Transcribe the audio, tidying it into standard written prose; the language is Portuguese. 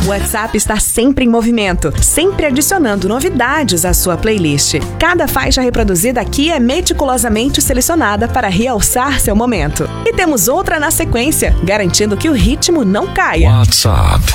O WhatsApp está sempre em movimento, sempre adicionando novidades à sua playlist. Cada faixa reproduzida aqui é meticulosamente selecionada para realçar seu momento. E temos outra na sequência, garantindo que o ritmo não caia. WhatsApp